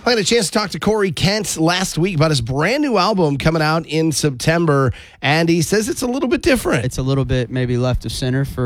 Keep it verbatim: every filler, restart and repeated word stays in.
I had a chance to talk to Corey Kent last week about his brand new album coming out in September, and he says it's a little bit different. It's a little bit maybe left of center for